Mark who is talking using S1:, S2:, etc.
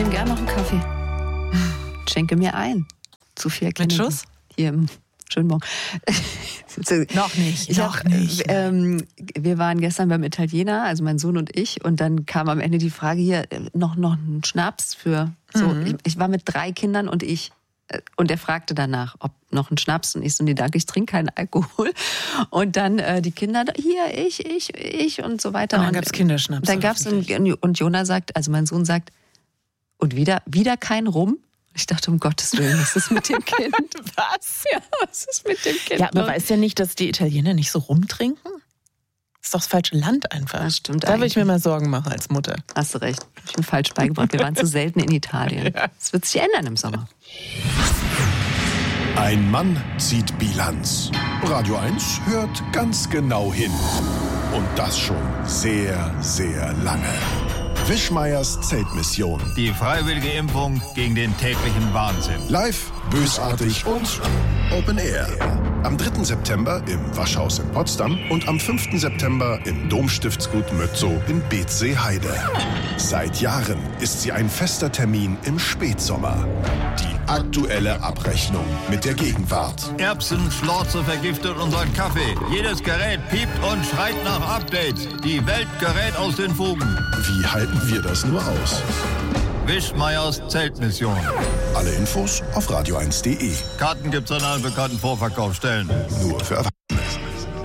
S1: nehme gerne noch einen Kaffee. Schenke mir ein. Zu viel
S2: Mit Schuss?
S1: Hier, schönen Morgen.
S2: Noch nicht.
S1: Wir waren gestern beim Italiener, also mein Sohn und ich, und dann kam am Ende die Frage hier, noch ein Schnaps für so. Ich war mit 3 Kindern und ich. Und er fragte danach, ob noch ein Schnaps. Und ich so, nee, danke, ich trinke keinen Alkohol. Und dann die Kinder, hier, ich und so weiter.
S2: Und dann gab es Kinderschnaps.
S1: Dann gab es, und Jonah sagt, also mein Sohn sagt, und wieder kein Rum? Ich dachte, um Gottes Willen, was ist mit dem Kind?
S2: Was?
S1: Ja, was ist mit dem Kind?
S2: Ja, aber weiß ja nicht, dass die Italiener nicht so rumtrinken? Das ist doch das falsche Land einfach.
S1: Das stimmt.
S2: Da will ich mir mal Sorgen machen als Mutter.
S1: Hast du recht. Hab ich mir falsch beigebracht. Wir waren zu selten in Italien. Das wird sich ändern im Sommer.
S3: Ein Mann zieht Bilanz. Radio 1 hört ganz genau hin. Und das schon sehr, sehr lange. Wischmeiers Zeltmission.
S4: Die freiwillige Impfung gegen den täglichen Wahnsinn.
S3: Live, bösartig und Open Air. Am 3. September im Waschhaus in Potsdam und am 5. September im Domstiftsgut Mötzow in Beetzsee-Heide. Seit Jahren ist sie ein fester Termin im Spätsommer. Die aktuelle Abrechnung mit der Gegenwart.
S4: Erbsenschlorze vergiftet unseren Kaffee. Jedes Gerät piept und schreit nach Updates. Die Welt gerät aus den Fugen.
S3: Wie halten wir das nur aus?
S4: Wischmeiers Zeltmission.
S3: Alle Infos auf radio1.de.
S4: Karten gibt's an allen bekannten Vorverkaufsstellen.
S3: Nur für Erwachsene.